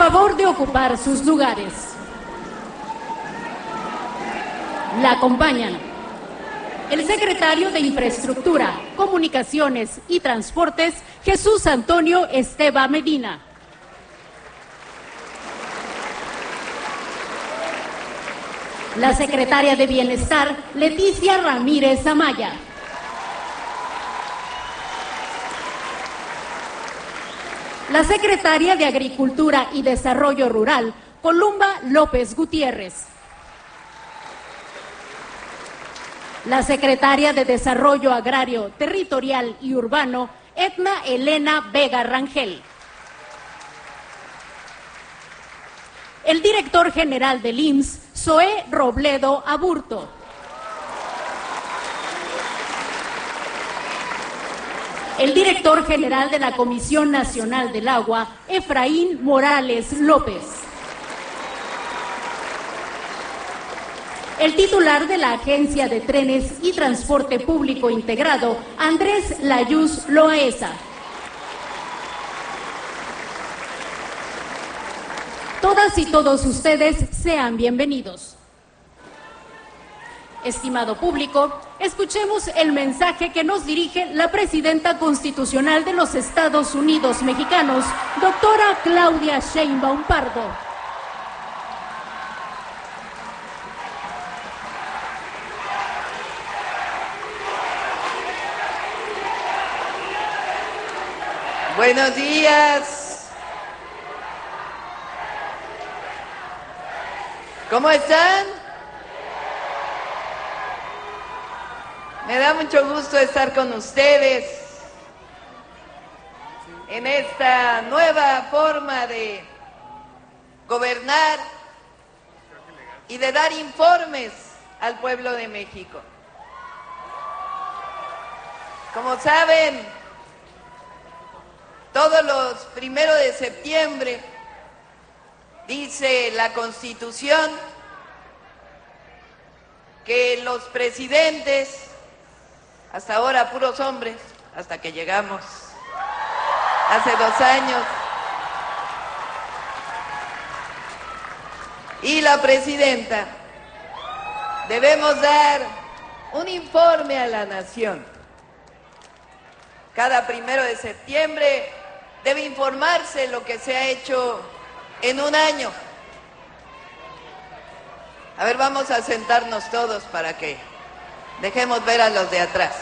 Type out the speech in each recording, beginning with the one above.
favor de ocupar sus lugares. La acompañan el secretario de Infraestructura, Comunicaciones y Transportes, Jesús Antonio Esteva Medina. La secretaria de Bienestar, Leticia Ramírez Amaya. La secretaria de Agricultura y Desarrollo Rural, Columba López Gutiérrez. La secretaria de Desarrollo Agrario, Territorial y Urbano, Edna Elena Vega Rangel. El director general del IMSS, Zoé Robledo Aburto. El director general de la Comisión Nacional del Agua, Efraín Morales López. El titular de la Agencia de Trenes y Transporte Público Integrado, Andrés Layuz Loaesa. Todas y todos ustedes sean bienvenidos. Estimado público, escuchemos el mensaje que nos dirige la presidenta constitucional de los Estados Unidos mexicanos, doctora Claudia Sheinbaum Pardo. Buenos días. ¿Cómo están? Me da mucho gusto estar con ustedes en esta nueva forma de gobernar y de dar informes al pueblo de México. Como saben, todos los 1 de septiembre dice la Constitución que los presidentes, hasta ahora puros hombres, hasta que llegamos hace 2 años, y la presidenta, debemos dar un informe a la nación. Cada 1 de septiembre debe informarse lo que se ha hecho en un año. A ver, vamos a sentarnos todos para que dejemos ver a los de atrás.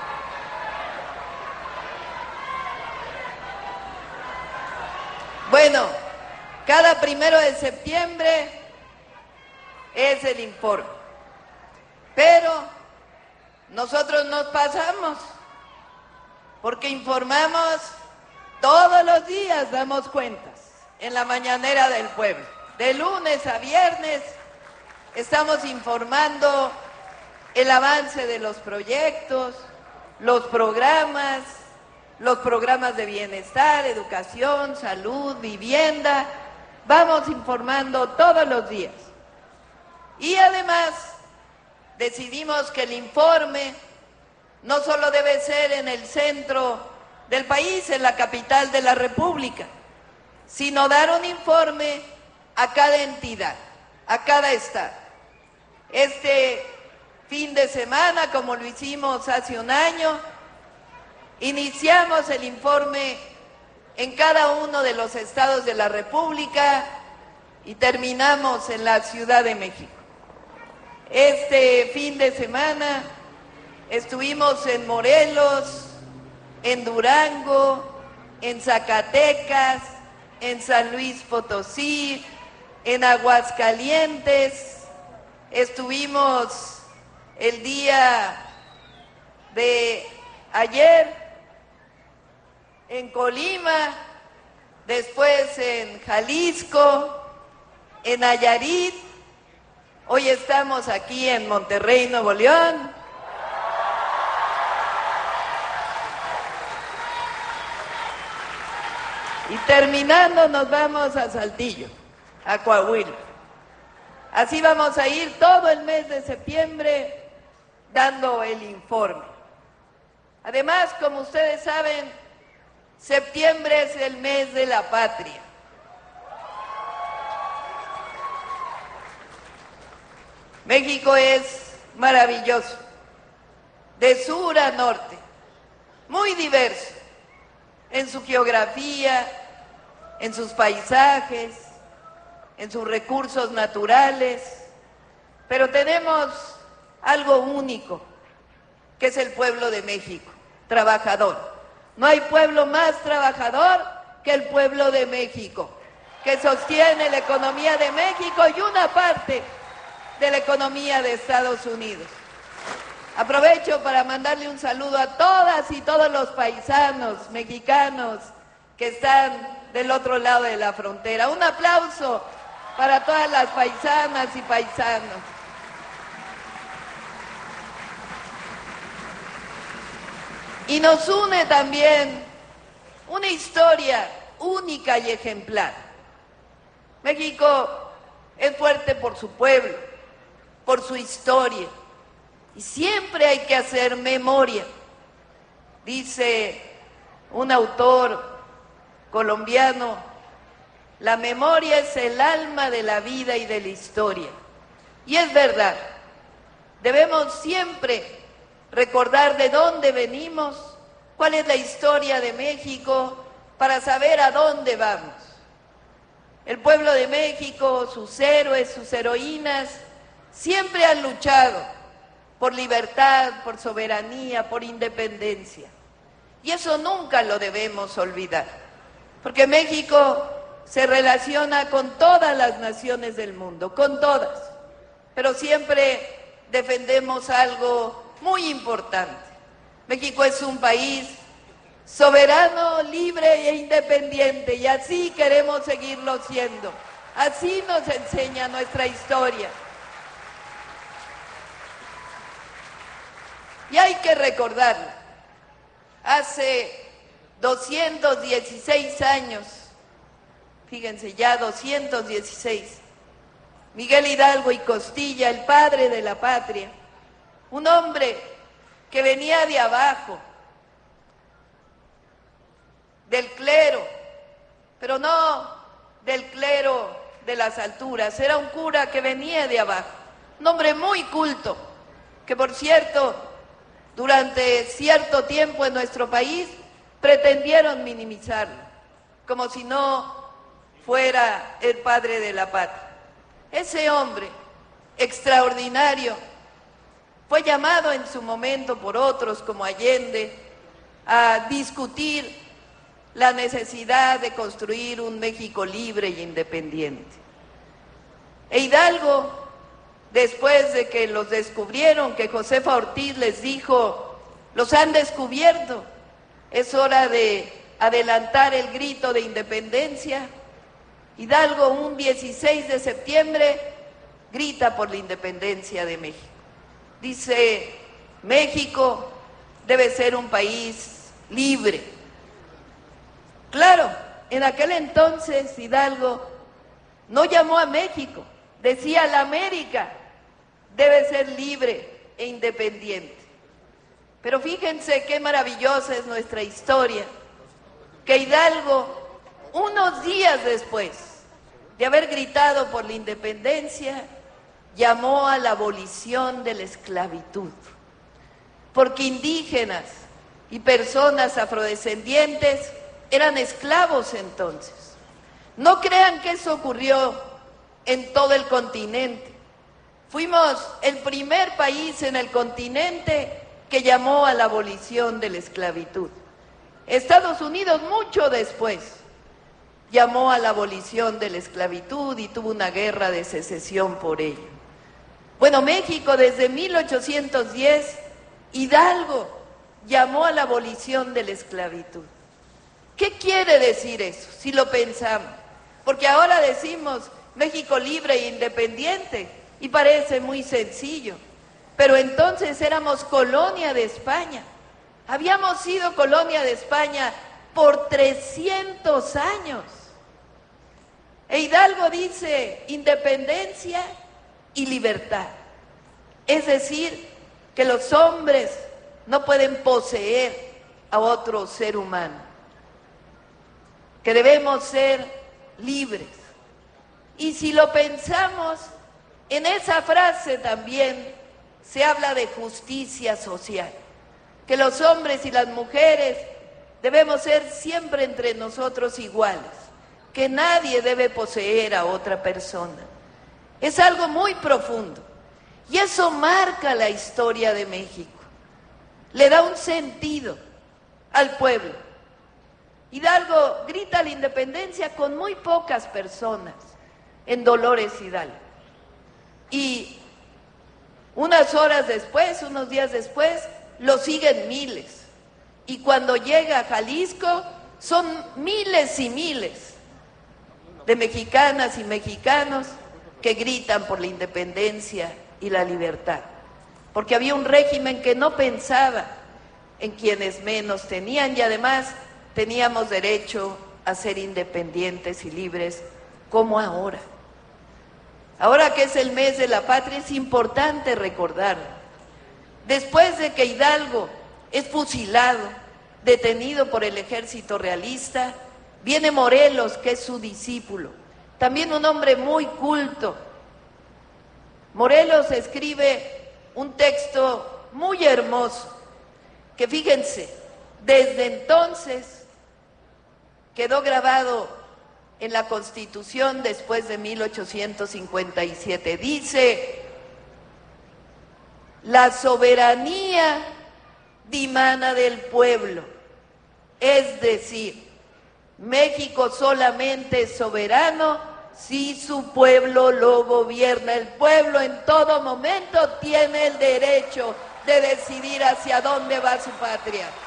Bueno, cada 1 de septiembre es el informe, pero nosotros nos pasamos, porque informamos todos los días, damos cuentas en la mañanera del pueblo. De lunes a viernes estamos informando el avance de los proyectos, los programas de bienestar, educación, salud, vivienda. Vamos informando todos los días. Y además decidimos que el informe no solo debe ser en el centro del país, en la capital de la República, sino dar un informe a cada entidad, a cada estado. Este fin de semana, como lo hicimos hace un año, iniciamos el informe en cada uno de los estados de la República y terminamos en la Ciudad de México. Este fin de semana estuvimos en Morelos, en Durango, en Zacatecas, en San Luis Potosí, en Aguascalientes. Estuvimos el día de ayer en Colima, después en Jalisco, en Nayarit. Hoy estamos aquí en Monterrey, Nuevo León. Y terminando nos vamos a Saltillo, a Coahuila. Así vamos a ir todo el mes de septiembre dando el informe. Además, como ustedes saben, septiembre es el mes de la patria. México es maravilloso, de sur a norte, muy diverso en su geografía, en sus paisajes, en sus recursos naturales, pero tenemos algo único, que es el pueblo de México, trabajador. No hay pueblo más trabajador que el pueblo de México, que sostiene la economía de México y una parte de la economía de Estados Unidos. Aprovecho para mandarle un saludo a todas y todos los paisanos mexicanos que están del otro lado de la frontera. Un aplauso para todas las paisanas y paisanos. Y nos une también una historia única y ejemplar. México es fuerte por su pueblo, por su historia, y siempre hay que hacer memoria. Dice un autor colombiano, la memoria es el alma de la vida y de la historia. Y es verdad, debemos siempre recordar de dónde venimos, cuál es la historia de México, para saber a dónde vamos. El pueblo de México, sus héroes, sus heroínas, siempre han luchado por libertad, por soberanía, por independencia. Y eso nunca lo debemos olvidar, porque México se relaciona con todas las naciones del mundo, con todas, pero siempre defendemos algo muy importante. México es un país soberano, libre e independiente, y así queremos seguirlo siendo. Así nos enseña nuestra historia. Y hay que recordarla. Hace 216 años, fíjense ya, 216, Miguel Hidalgo y Costilla, el padre de la patria, un hombre que venía de abajo, del clero, pero no del clero de las alturas, era un cura que venía de abajo, un hombre muy culto, que por cierto, durante cierto tiempo en nuestro país pretendieron minimizarlo, como si no fuera el padre de la patria. Ese hombre extraordinario fue llamado en su momento por otros como Allende a discutir la necesidad de construir un México libre y independiente. E Hidalgo, después de que los descubrieron, que Josefa Ortiz les dijo, los han descubierto, es hora de adelantar el grito de independencia, Hidalgo un 16 de septiembre grita por la independencia de México. Dice, México debe ser un país libre. Claro, en aquel entonces Hidalgo no llamó a México, decía la América debe ser libre e independiente. Pero fíjense qué maravillosa es nuestra historia, que Hidalgo, unos días después de haber gritado por la independencia, llamó a la abolición de la esclavitud, porque indígenas y personas afrodescendientes eran esclavos entonces. No crean que eso ocurrió en todo el continente. Fuimos el primer país en el continente que llamó a la abolición de la esclavitud. Estados Unidos, mucho después, llamó a la abolición de la esclavitud y tuvo una guerra de secesión por ello. Bueno, México desde 1810, Hidalgo llamó a la abolición de la esclavitud. ¿Qué quiere decir eso, si lo pensamos? Porque ahora decimos México libre e independiente y parece muy sencillo, pero entonces éramos colonia de España. Habíamos sido colonia de España por 300 años. E Hidalgo dice independencia y libertad. Es decir, que los hombres no pueden poseer a otro ser humano, que debemos ser libres. Y si lo pensamos, En esa frase también se habla de justicia social, que los hombres y las mujeres debemos ser siempre entre nosotros iguales, que nadie debe poseer a otra persona. Es algo muy profundo y eso marca la historia de México, le da un sentido al pueblo. Hidalgo grita la independencia con muy pocas personas en Dolores Hidalgo y unas horas después, unos días después, lo siguen miles y cuando llega a Jalisco son miles y miles de mexicanas y mexicanos que gritan por la independencia y la libertad, porque había un régimen que no pensaba en quienes menos tenían y además teníamos derecho a ser independientes y libres como ahora. Ahora que es el mes de la patria es importante recordar, después de que Hidalgo es fusilado, detenido por el ejército realista, viene Morelos, que es su discípulo, también un hombre muy culto. Morelos escribe un texto muy hermoso, que fíjense, desde entonces quedó grabado en la Constitución después de 1857. Dice: la soberanía dimana del pueblo, es decir, México solamente es soberano si su pueblo lo gobierna. El pueblo en todo momento tiene el derecho de decidir hacia dónde va su patria.